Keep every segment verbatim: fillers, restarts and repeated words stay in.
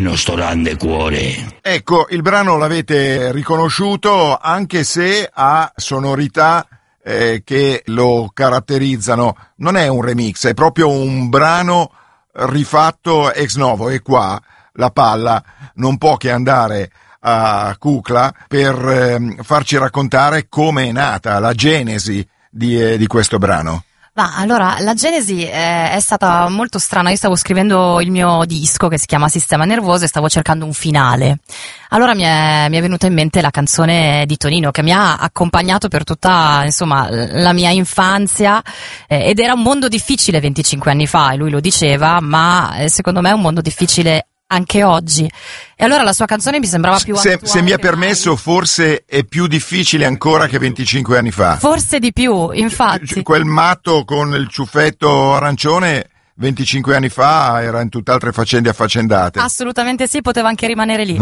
Tonino sto grande cuore. Ecco, il brano l'avete riconosciuto, anche se ha sonorità eh, che lo caratterizzano. Non è un remix, è proprio un brano rifatto ex novo, e qua la palla non può che andare a Kukla per eh, farci raccontare come è nata la genesi di, eh, di questo brano. Ma allora, la genesi è, è stata molto strana. Io stavo scrivendo il mio disco che si chiama Sistema Nervoso e stavo cercando un finale. Allora mi è, mi è venuta in mente la canzone di Tonino, che mi ha accompagnato per tutta, insomma, la mia infanzia, eh, ed era un mondo difficile venticinque anni fa, e lui lo diceva, ma eh, secondo me è un mondo difficile anche oggi. E allora la sua canzone mi sembrava più se, attuale. Se mi è permesso, mai. Forse è più difficile ancora che venticinque anni fa. Forse di più, infatti. Quel matto con il ciuffetto arancione venticinque anni fa era in tutt'altre faccende affaccendate. Assolutamente sì, poteva anche rimanere lì.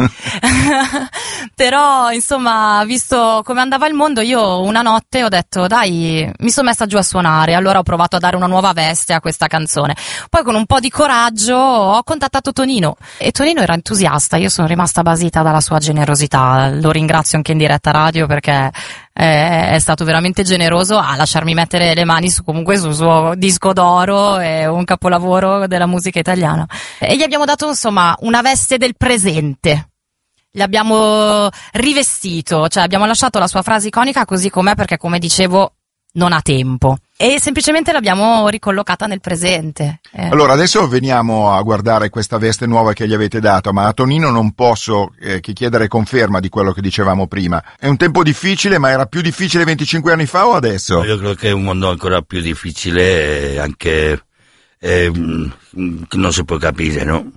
Però, insomma, visto come andava il mondo, io una notte ho detto, dai, mi sono messa giù a suonare. Allora ho provato a dare una nuova veste a questa canzone. Poi con un po' di coraggio ho contattato Tonino, e Tonino era entusiasta. Io sono rimasta basita dalla sua generosità. Lo ringrazio anche in diretta radio, perché è stato veramente generoso a lasciarmi mettere le mani su, comunque, sul suo disco d'oro, e un capolavoro della musica italiana. E gli abbiamo dato, insomma, una veste del presente. Gli abbiamo rivestito, cioè abbiamo lasciato la sua frase iconica così com'è, perché, come dicevo, non ha tempo, e semplicemente l'abbiamo ricollocata nel presente. Eh. Allora, adesso veniamo a guardare questa veste nuova che gli avete dato, ma a Tonino non posso eh, che chiedere conferma di quello che dicevamo prima. È un tempo difficile, ma era più difficile venticinque anni fa o adesso? Io credo che è un mondo ancora più difficile, e anche eh, non si può capire, no?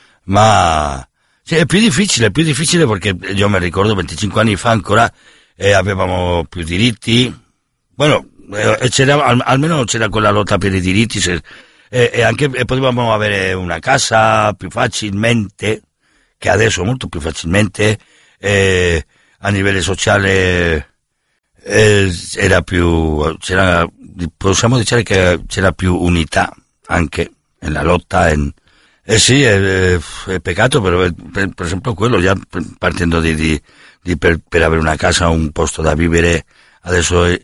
Ma sì, è più difficile, è più difficile perché io mi ricordo venticinque anni fa ancora eh, avevamo più diritti. Bueno, eh, c'era, al, almeno c'era quella lotta per i diritti, se, eh, e anche e potevamo avere una casa più facilmente, che adesso molto più facilmente, eh, a livello sociale eh, era più, c'era, possiamo dire che c'era più unità anche nella lotta. In, eh sì, è, è peccato, però per, per esempio quello, già partendo di, di, di per, per avere una casa, un posto da vivere, adesso è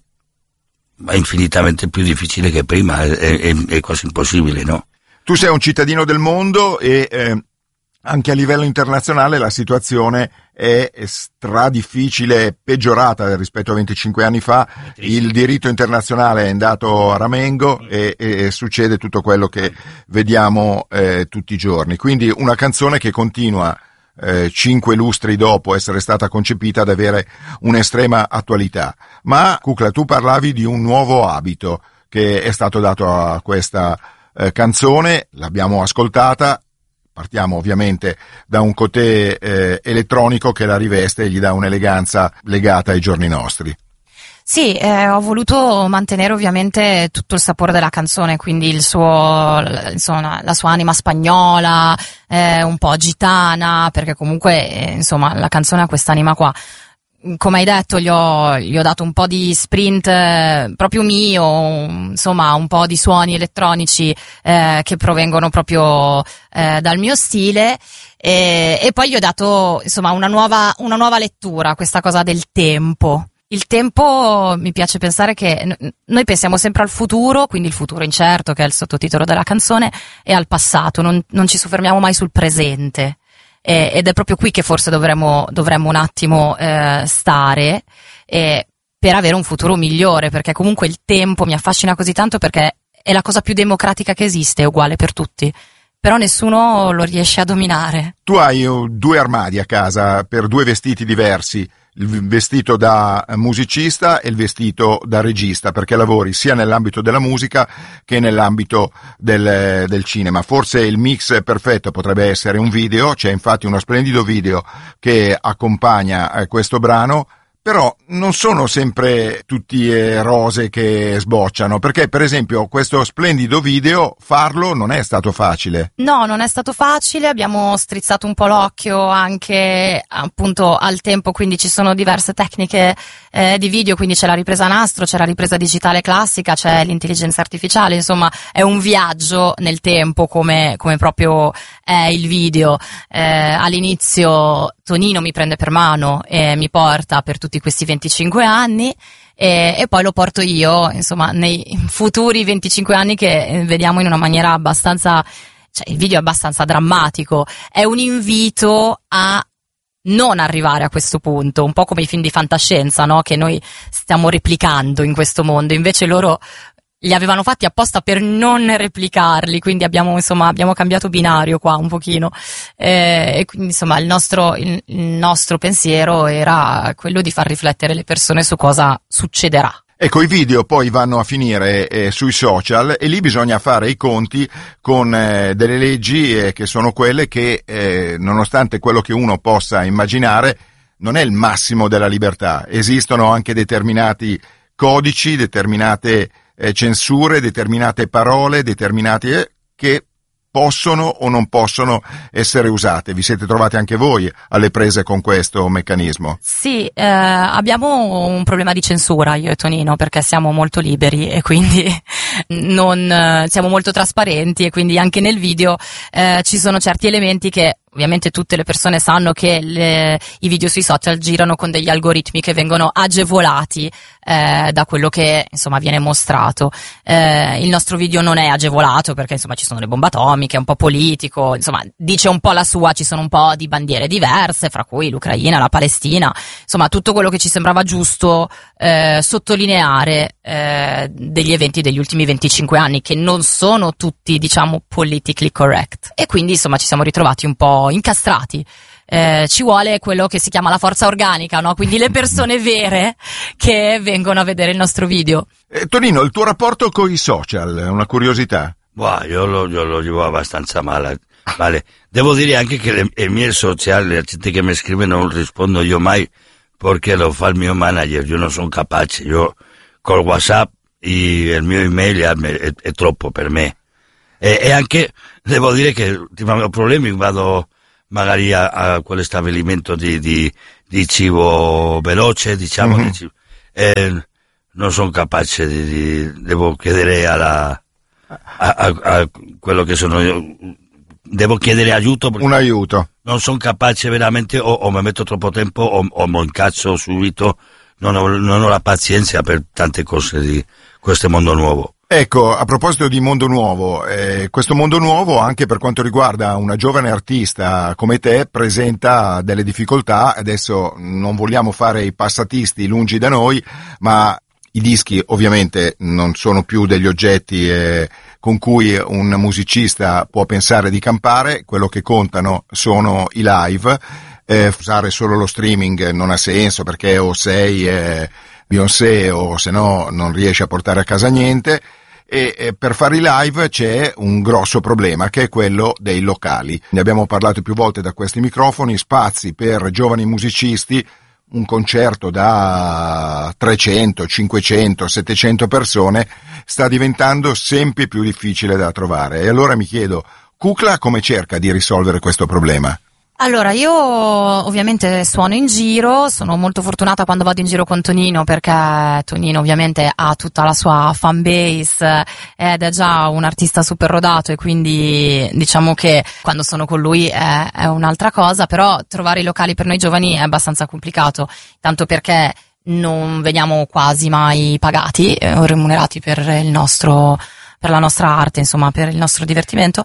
ma infinitamente più difficile che prima, è, è, è quasi impossibile, no? Tu sei un cittadino del mondo e eh, anche a livello internazionale la situazione è stra difficile, peggiorata rispetto a venticinque anni fa. Il diritto internazionale è andato a ramengo e, e succede tutto quello che vediamo eh, tutti i giorni. Quindi una canzone che continua Eh, cinque lustri dopo essere stata concepita ad avere un'estrema attualità. Ma Kukla, tu parlavi di un nuovo abito che è stato dato a questa eh, canzone, l'abbiamo ascoltata, partiamo ovviamente da un cotè eh, elettronico che la riveste e gli dà un'eleganza legata ai giorni nostri. Sì, eh, ho voluto mantenere ovviamente tutto il sapore della canzone, quindi il suo, insomma, la sua anima spagnola, eh, un po' gitana, perché comunque, eh, insomma, la canzone ha quest'anima qua. Come hai detto, gli ho, gli ho dato un po' di sprint eh, proprio mio, insomma, un po' di suoni elettronici eh, che provengono proprio eh, dal mio stile, e, e poi gli ho dato, insomma, una nuova, una nuova lettura, questa cosa del tempo. Il tempo, mi piace pensare che noi pensiamo sempre al futuro, quindi il futuro incerto, che è il sottotitolo della canzone, e al passato, non, non ci soffermiamo mai sul presente. Eh, ed è proprio qui che forse dovremmo, dovremmo un attimo eh, stare eh, per avere un futuro migliore, perché comunque il tempo mi affascina così tanto, perché è la cosa più democratica che esiste, è uguale per tutti, però nessuno lo riesce a dominare. Tu hai uh, due armadi a casa per due vestiti diversi, il vestito da musicista e il vestito da regista, perché lavori sia nell'ambito della musica che nell'ambito del, del cinema. Forse il mix perfetto potrebbe essere un video, c'è infatti uno splendido video che accompagna eh, questo brano, però non sono sempre tutti eh, rose che sbocciano, perché per esempio questo splendido video, farlo non è stato facile. No, non è stato facile, abbiamo strizzato un po' l'occhio anche appunto al tempo, quindi ci sono diverse tecniche eh, di video, quindi c'è la ripresa nastro, c'è la ripresa digitale classica, c'è l'intelligenza artificiale, insomma è un viaggio nel tempo, come, come proprio è il video. Eh, all'inizio Tonino mi prende per mano e mi porta per tutti questi venticinque anni e, e poi lo porto io, insomma, nei futuri venticinque anni che vediamo in una maniera abbastanza, cioè il video è abbastanza drammatico, è un invito a non arrivare a questo punto, un po' come i film di fantascienza, no? Che noi stiamo replicando in questo mondo, invece loro li avevano fatti apposta per non replicarli, quindi abbiamo insomma abbiamo cambiato binario qua un pochino, eh, e quindi insomma il nostro, il, il nostro pensiero era quello di far riflettere le persone su cosa succederà. Ecco, i video poi vanno a finire eh, sui social e lì bisogna fare i conti con eh, delle leggi eh, che sono quelle che, eh, nonostante quello che uno possa immaginare, non è il massimo della libertà. Esistono anche determinati codici, determinate eh, censure, determinate parole, determinate eh, che possono o non possono essere usate. Vi siete trovati anche voi alle prese con questo meccanismo? Sì, eh, abbiamo un problema di censura io e Tonino, perché siamo molto liberi e quindi non eh, siamo molto trasparenti, e quindi anche nel video eh, ci sono certi elementi che ovviamente tutte le persone sanno che le, i video sui social girano con degli algoritmi che vengono agevolati eh, da quello che insomma viene mostrato. Eh, il nostro video non è agevolato perché insomma ci sono le bombe atomiche, è un po' politico, insomma dice un po' la sua, ci sono un po' di bandiere diverse, fra cui l'Ucraina, la Palestina, insomma tutto quello che ci sembrava giusto eh, sottolineare eh, degli eventi degli ultimi venticinque anni, che non sono tutti diciamo politically correct, e quindi insomma ci siamo ritrovati un po' incastrati. Eh, ci vuole quello che si chiama la forza organica, no? Quindi le persone vere che vengono a vedere il nostro video. Eh, Tonino, il tuo rapporto con i social è una curiosità? Boh, io lo, io lo vivo abbastanza male, male. Devo dire anche che le, i miei social, la gente che mi scrive non rispondo io mai perché lo fa il mio manager, io non sono capace, io col WhatsApp e il mio email è, è, è troppo per me. E, e anche devo dire che ultimamente ho problemi, vado magari a, a quel stabilimento di, di, di cibo veloce, diciamo, mm-hmm. di cibo, e non sono capace di, di devo chiedere alla a, a, a quello che sono io, devo chiedere aiuto, un aiuto, non sono capace veramente, o, o mi metto troppo tempo o, o mi incazzo subito, non ho, non ho la pazienza per tante cose di questo mondo nuovo. Ecco, a proposito di mondo nuovo, eh, questo mondo nuovo anche per quanto riguarda una giovane artista come te presenta delle difficoltà. Adesso non vogliamo fare i passatisti lungi da noi, ma i dischi ovviamente non sono più degli oggetti eh, con cui un musicista può pensare di campare, quello che contano sono i live. Eh, usare solo lo streaming non ha senso, perché o sei eh, Beyoncé o se no non riesci a portare a casa niente. E eh, per fare i live c'è un grosso problema, che è quello dei locali. Ne abbiamo parlato più volte da questi microfoni, spazi per giovani musicisti, un concerto da trecento, cinquecento, settecento persone sta diventando sempre più difficile da trovare. E allora mi chiedo, Kukla come cerca di risolvere questo problema? Allora, io ovviamente suono in giro, sono molto fortunata quando vado in giro con Tonino, perché Tonino ovviamente ha tutta la sua fan base ed è già un artista super rodato, e quindi diciamo che quando sono con lui è, è un'altra cosa, però trovare i locali per noi giovani è abbastanza complicato, tanto perché non veniamo quasi mai pagati eh, o remunerati per il nostro, per la nostra arte, insomma, per il nostro divertimento.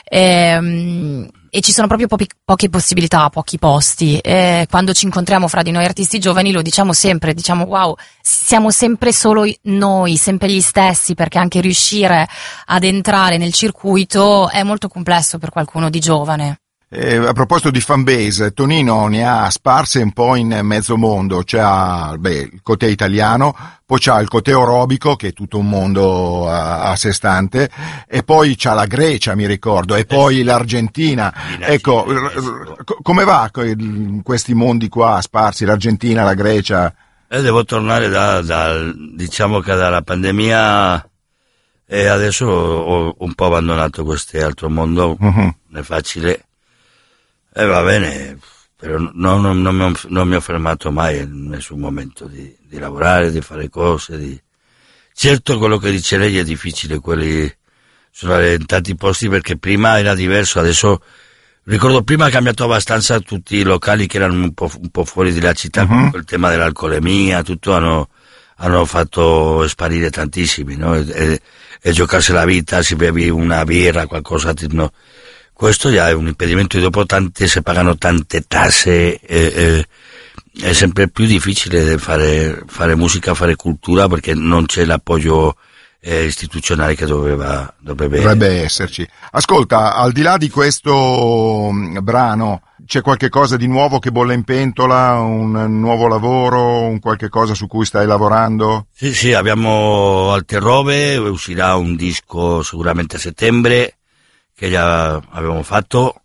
E, e ci sono proprio pochi, poche possibilità, pochi posti, e quando ci incontriamo fra di noi artisti giovani lo diciamo sempre, diciamo wow, siamo sempre solo noi, sempre gli stessi, perché anche riuscire ad entrare nel circuito è molto complesso per qualcuno di giovane. Eh, a proposito di fanbase, Tonino ne ha sparse un po' in mezzo mondo. C'ha beh, il Cotè italiano, poi c'ha il Cotè orobico, che è tutto un mondo a, a sé stante, e poi c'ha la Grecia, mi ricordo, e poi l'Argentina. Ecco, r- come va questi mondi qua sparsi, l'Argentina, la Grecia? Eh, devo tornare da, da diciamo che dalla pandemia, e adesso ho un po' abbandonato questo altro mondo, uh-huh. Non è facile. E eh, va bene, però no, no, non, mi ho, non mi ho fermato mai in nessun momento di, di lavorare, di fare cose. Di... Certo, quello che dice lei è difficile, quelli sono in tanti posti, perché prima era diverso, adesso ricordo prima ha cambiato abbastanza tutti i locali che erano un po', un po' fuori dalla città, uh-huh. il tema dell'alcolemia, tutto hanno, hanno fatto sparire tantissimi, no? E, e, e giocarsi la vita, si bevi una birra, qualcosa, no? Questo già è un impedimento, e dopo tante, se pagano tante tasse, eh, eh, è sempre più difficile fare, fare musica, fare cultura, perché non c'è l'appoggio eh, istituzionale che doveva, dovrebbe, dovrebbe esserci. Ascolta, al di là di questo brano, c'è qualche cosa di nuovo che bolle in pentola, un nuovo lavoro, un qualche cosa su cui stai lavorando? Sì, sì, abbiamo altre robe, uscirà un disco sicuramente a settembre, che già abbiamo fatto,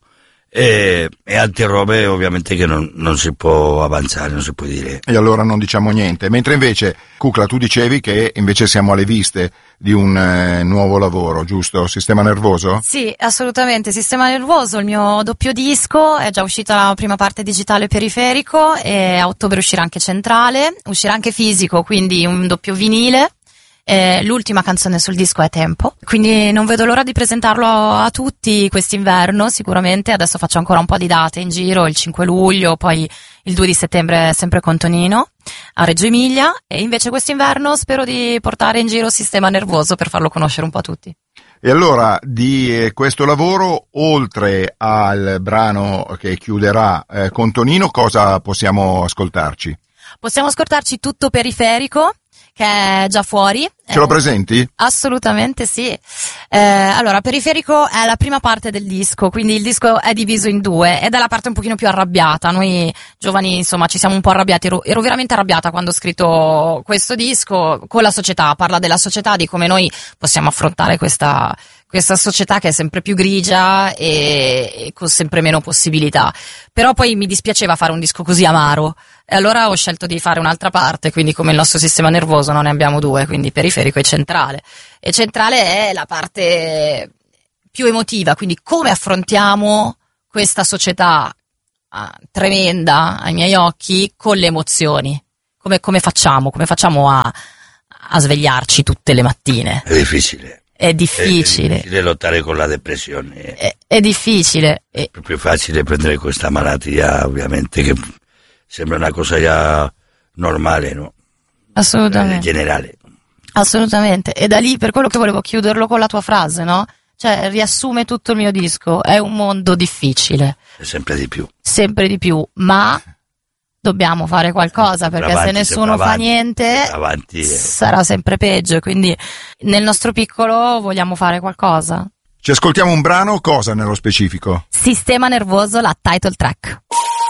e, e altre robe ovviamente che non, non si può avanzare, non si può dire. E allora non diciamo niente. Mentre invece, Cucla, tu dicevi che invece siamo alle viste di un eh, nuovo lavoro, giusto? Sistema Nervoso? Sì, assolutamente. Sistema Nervoso, il mio doppio disco, è già uscita la prima parte digitale periferico e a ottobre uscirà anche centrale, uscirà anche fisico, quindi un doppio vinile. Eh, l'ultima canzone sul disco è Tempo, quindi non vedo l'ora di presentarlo a tutti quest'inverno sicuramente. Adesso faccio ancora un po' di date in giro, il cinque luglio, poi il due di settembre sempre con Tonino a Reggio Emilia, e invece quest'inverno spero di portare in giro Sistema Nervoso per farlo conoscere un po' a tutti. E allora di eh, questo lavoro, oltre al brano che chiuderà eh, con Tonino, cosa possiamo ascoltarci? Possiamo ascoltarci Tutto Periferico, che è già fuori. Ce lo presenti? Assolutamente sì. Eh, allora, Periferico è la prima parte del disco, quindi il disco è diviso in due ed è la parte un pochino più arrabbiata. Noi giovani, insomma, ci siamo un po' arrabbiati. Ero, ero veramente arrabbiata quando ho scritto questo disco con la società. Parla della società, di come noi possiamo affrontare questa questa società che è sempre più grigia e, e con sempre meno possibilità. Però poi mi dispiaceva fare un disco così amaro, e allora ho scelto di fare un'altra parte, quindi come il nostro sistema nervoso non ne abbiamo due, quindi periferico e centrale. E centrale è la parte più emotiva, quindi come affrontiamo questa società ah, tremenda ai miei occhi con le emozioni. Come, come facciamo? Come facciamo a, a svegliarci tutte le mattine? È difficile. È difficile. È difficile lottare con la depressione. È, è difficile. È più facile prendere questa malattia, ovviamente, che sembra una cosa già normale, no? Assolutamente. In generale. Assolutamente. E da lì, per quello che volevo chiuderlo con la tua frase, no? Cioè, riassume tutto il mio disco. È un mondo difficile. E sempre di più. Sempre di più, ma dobbiamo fare qualcosa, perché avanti, se nessuno avanti, fa niente avanti, eh. sarà sempre peggio, quindi nel nostro piccolo vogliamo fare qualcosa. Ci ascoltiamo un brano, cosa nello specifico? Sistema Nervoso, la title track.